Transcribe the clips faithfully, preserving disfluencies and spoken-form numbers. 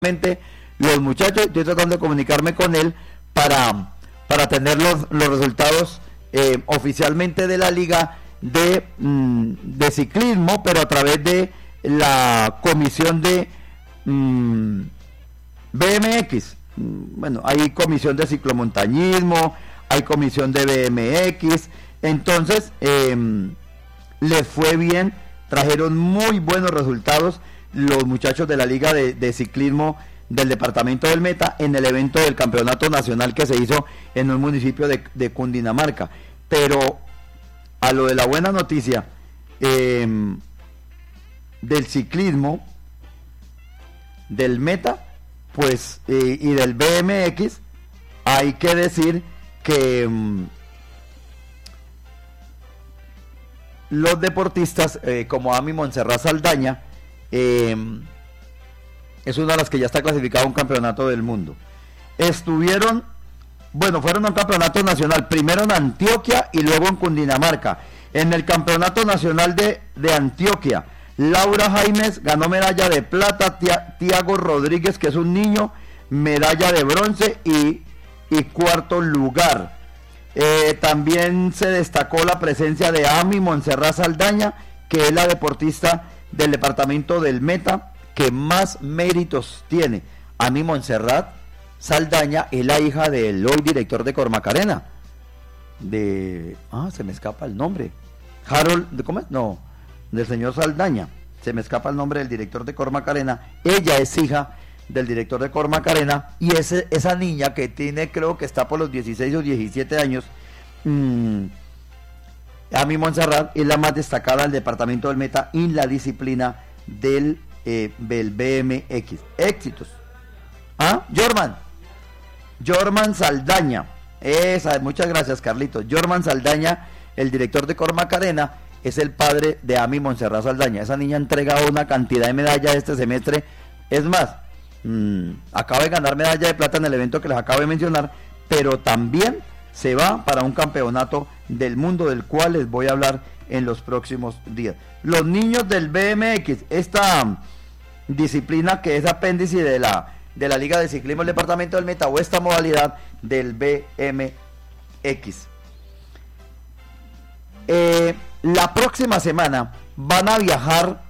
los muchachos. Estoy tratando de comunicarme con él para, para tener los, los resultados eh, oficialmente de la liga de, mm, de ciclismo, pero a través de la comisión de mm, B M X. Bueno, hay comisión de ciclomontañismo, hay comisión de B M X, entonces eh, les fue bien, trajeron muy buenos resultados los muchachos de la liga de, de ciclismo del departamento del Meta en el evento del campeonato nacional que se hizo en un municipio de, de Cundinamarca. Pero a lo de la buena noticia eh, del ciclismo del Meta, pues eh, y del B M X, hay que decir que um, los deportistas eh, como Ami Montserrat Saldaña eh, es una de las que ya está clasificada a un campeonato del mundo. Estuvieron, bueno, fueron a un campeonato nacional, primero en Antioquia y luego en Cundinamarca. En el campeonato nacional de, de Antioquia, Laura Jaimes ganó medalla de plata, Tiago Rodríguez, que es un niño, medalla de bronce y, y cuarto lugar. Eh, también se destacó la presencia de Ami Montserrat Saldaña, que es la deportista del departamento del Meta que más méritos tiene. Ami Montserrat Saldaña es la hija del hoy director de Cormacarena, de... ah, se me escapa el nombre, Harold, ¿cómo es? No, del señor Saldaña, se me escapa el nombre del director de Cormacarena. Ella es hija del director de Cormacarena, y ese, esa niña que tiene, creo que está por los dieciséis o diecisiete años, mmm, Ami Montserrat es la más destacada del departamento del Meta en la disciplina del, eh, del B M X. Éxitos. ¿Ah? Jorman. Jorman Saldaña. Esa, muchas gracias, Carlitos. Jorman Saldaña, el director de Cormacarena, es el padre de Ami Montserrat Saldaña. Esa niña ha entregado una cantidad de medallas este semestre. Es más, mmm, acaba de ganar medalla de plata en el evento que les acabo de mencionar, pero también se va para un campeonato del mundo, del cual les voy a hablar en los próximos días. Los niños del B M X, esta disciplina que es apéndice de la, de la Liga de Ciclismo del Departamento del Meta, o esta modalidad del B M X. Eh, la próxima semana van a viajar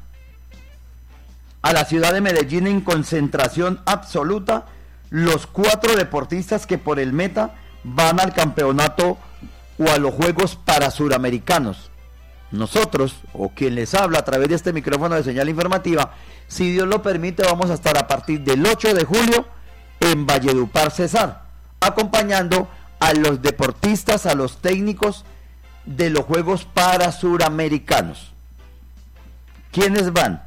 a la ciudad de Medellín en concentración absoluta los cuatro deportistas que por el Meta van al campeonato o a los Juegos Parasuramericanos. Nosotros, o quien les habla a través de este micrófono de señal informativa, si Dios lo permite, vamos a estar a partir del ocho de julio en Valledupar, Cesar, acompañando a los deportistas, a los técnicos de los Juegos Parasuramericanos. ¿Quiénes van?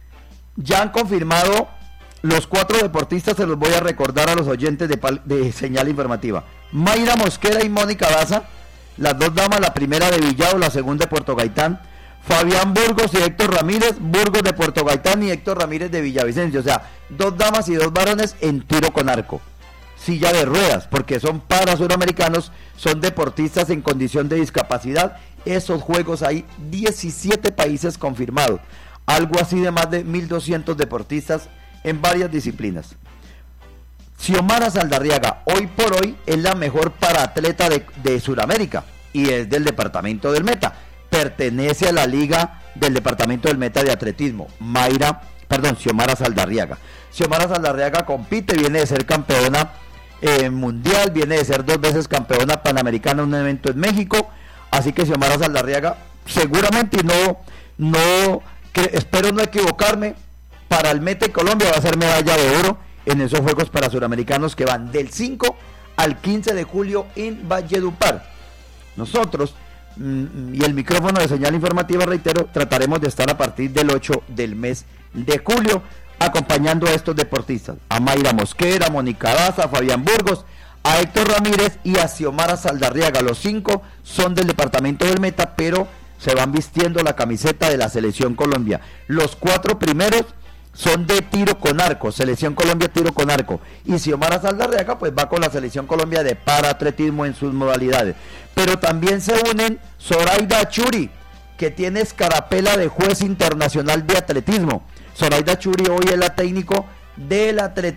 Ya han confirmado los cuatro deportistas, se los voy a recordar a los oyentes de, de señal informativa. Mayra Mosquera y Mónica Daza, las dos damas, la primera de Villado, la segunda de Puerto Gaitán. Fabián Burgos y Héctor Ramírez, Burgos de Puerto Gaitán y Héctor Ramírez de Villavicencio. O sea, dos damas y dos varones en tiro con arco, silla de ruedas, porque son parasuramericanos, son deportistas en condición de discapacidad. Esos juegos hay diecisiete países confirmados, algo así de más de mil doscientos deportistas en varias disciplinas. Xiomara Saldarriaga, hoy por hoy, es la mejor paraatleta de, de Sudamérica y es del departamento del Meta. Pertenece a la liga del departamento del Meta de atletismo. Mayra, perdón, Xiomara Saldarriaga. Xiomara Saldarriaga compite, viene de ser campeona eh, mundial, viene de ser dos veces campeona panamericana en un evento en México. Así que Xiomara Saldarriaga, seguramente, y no, no, que, espero no equivocarme, para el Meta en Colombia va a ser medalla de oro en esos Juegos Parasuramericanos que van del cinco al quince de julio en Valledupar. Nosotros, mmm, y el micrófono de señal informativa, reitero, trataremos de estar a partir del ocho del mes de julio, acompañando a estos deportistas, a Mayra Mosquera, a Mónica Daza, a Fabián Burgos, a Héctor Ramírez y a Xiomara Saldarriaga. Los cinco son del departamento del Meta, pero se van vistiendo la camiseta de la Selección Colombia. Los cuatro primeros son de tiro con arco, Selección Colombia tiro con arco, y Xiomara Saldarriaga pues va con la Selección Colombia de paraatletismo en sus modalidades. Pero también se unen Zoraida Churi, que tiene escarapela de juez internacional de atletismo. Zoraida Churi hoy es la técnico del atletismo.